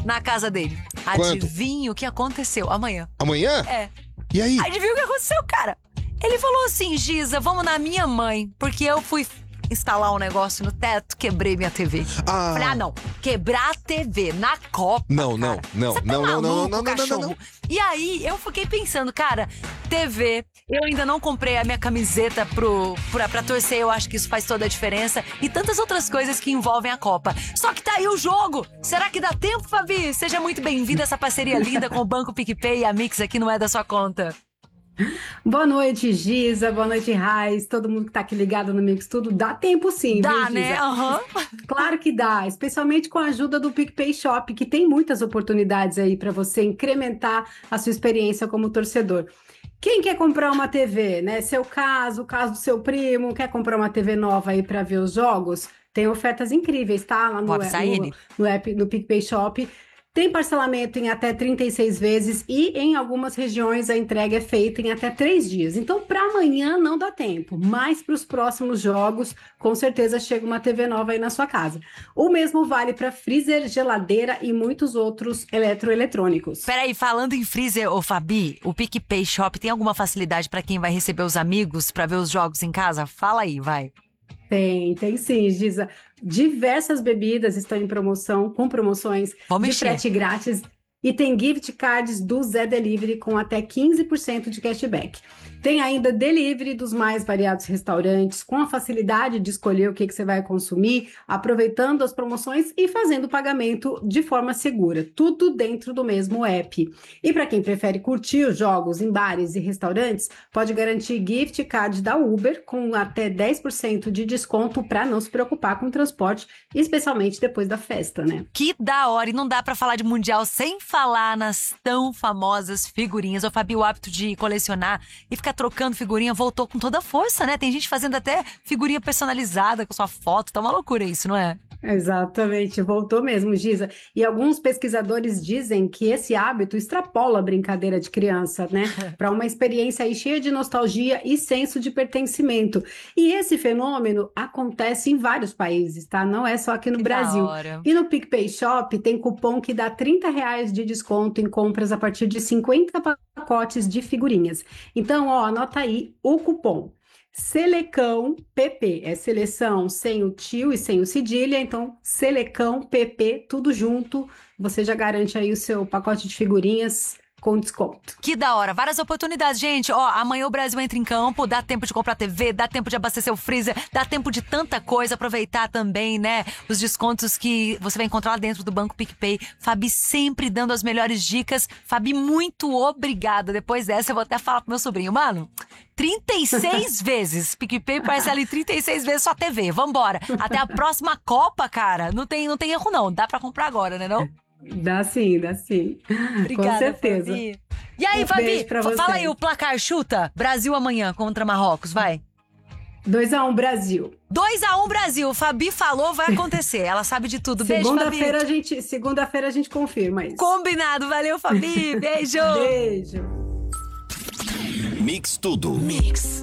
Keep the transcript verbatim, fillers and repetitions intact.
na casa dele. Quanto? Adivinha o que aconteceu amanhã? Amanhã? É. E aí? Adivinha o que aconteceu, cara? Ele falou assim, Giza, vamos na minha mãe, porque eu fui instalar um negócio no teto, quebrei minha T V. Ah. Falei, ah, não, quebrar a T V na Copa, Não, cara. não, não, Você tá não, não, não, maluco, não, não, não, cachorro? não, não. E aí, eu fiquei pensando, cara, T V, eu ainda não comprei a minha camiseta pro, pra, pra torcer, eu acho que isso faz toda a diferença. E tantas outras coisas que envolvem a Copa. Só que tá aí o jogo! Será que dá tempo, Fabi? Seja muito bem-vinda a essa parceria linda com o Banco PicPay e a Mix aqui não é da sua conta. Boa noite, Giza. Boa noite, Raiz. Todo mundo que tá aqui ligado no Mix Tudo. Dá tempo sim, Dá, viu, Giza? né? Aham. Claro que dá, especialmente com a ajuda do PicPay Shop, que tem muitas oportunidades aí para você incrementar a sua experiência como torcedor. Quem quer comprar uma T V, né? Seu caso, o caso do seu primo, quer comprar uma T V nova aí para ver os jogos? Tem ofertas incríveis, tá? Lá no, Pode avisar no, ele. no app, no PicPay Shop. Tem parcelamento em até trinta e seis vezes e em algumas regiões a entrega é feita em até três dias. Então, para amanhã não dá tempo, mas para os próximos jogos, com certeza chega uma T V nova aí na sua casa. O mesmo vale para freezer, geladeira e muitos outros eletroeletrônicos. Peraí, falando em freezer, ô Fabi, o PicPay Shop tem alguma facilidade pra quem vai receber os amigos pra ver os jogos em casa? Fala aí, vai. Tem, tem sim, Giza. Diversas bebidas estão em promoção, com promoções Vamos de mexer. frete grátis. E tem gift cards do Zé Delivery com até quinze por cento de cashback. Tem ainda delivery dos mais variados restaurantes, com a facilidade de escolher o que, que você vai consumir, aproveitando as promoções e fazendo o pagamento de forma segura. Tudo dentro do mesmo app. E para quem prefere curtir os jogos em bares e restaurantes, pode garantir gift card da Uber com até dez por cento de desconto para não se preocupar com o transporte, especialmente depois da festa, né? Que da hora! E não dá pra falar de Mundial sem falar nas tão famosas figurinhas. Ô Fabi, o hábito de colecionar e ficar trocando figurinha voltou com toda a força, né? Tem gente fazendo até figurinha personalizada com sua foto. Tá uma loucura isso, não é? Exatamente, voltou mesmo, Giza. E alguns pesquisadores dizem que esse hábito extrapola a brincadeira de criança, né? Para uma experiência aí cheia de nostalgia e senso de pertencimento. E esse fenômeno acontece em vários países, tá? Não é só aqui no Que Brasil. da hora. E no PicPay Shop tem cupom que dá trinta reais de desconto em compras a partir de cinquenta pacotes de figurinhas. Então, ó, anota aí o cupom. Selecão P P, é seleção sem o tio e sem o cedilha, então Selecão P P, tudo junto, você já garante aí o seu pacote de figurinhas com desconto. Que da hora, várias oportunidades, gente. Ó, amanhã o Brasil entra em campo, dá tempo de comprar T V, dá tempo de abastecer o freezer, dá tempo de tanta coisa, aproveitar também, né, os descontos que você vai encontrar lá dentro do Banco PicPay. Fabi sempre dando as melhores dicas. Fabi, muito obrigada. Depois dessa eu vou até falar pro meu sobrinho, mano, trinta e seis vezes, PicPay parcela em trinta e seis vezes só T V, vambora. Até a próxima Copa, cara, não tem, não tem erro não, dá pra comprar agora, né não? Dá sim, dá sim. Obrigada, com certeza. Fabi. E aí, Um Fabi, beijo pra fala vocês. aí o placar, chuta. Brasil amanhã contra Marrocos, vai. dois a um Brasil. dois a um Brasil. Fabi falou, vai acontecer. Ela sabe de tudo. Beijo, Segunda-feira a Fabi. gente, segunda-feira a gente confirma isso. Combinado. Valeu, Fabi. Beijo. Beijo. Mix Tudo. Mix.